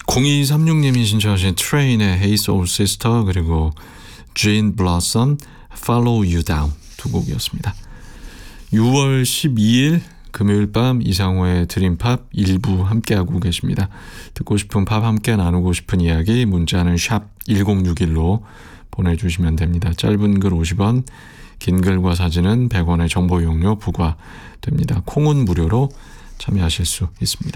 0236님이 신청하신 트레인의 Hey Soul Sister 그리고 Jean Blossom Follow You Down 두 곡이었습니다. 6월 12일 금요일 밤 이상호의 드림팝 1부 함께하고 계십니다. 듣고 싶은 팝 함께 나누고 싶은 이야기 문자는 샵 1061로 보내주시면 됩니다. 짧은 글 50원, 긴 글과 사진은 100원의 정보 이용료 부과됩니다. 콩은 무료로 참여하실 수 있습니다.